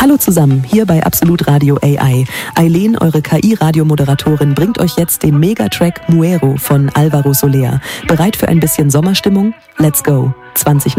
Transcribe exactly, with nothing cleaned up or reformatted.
Hallo zusammen, hier bei Absolut Radio A I. Eileen, eure K I-Radiomoderatorin, bringt euch jetzt den Megatrack Muero von Alvaro Soler. Bereit für ein bisschen Sommerstimmung? Let's go. zwanzig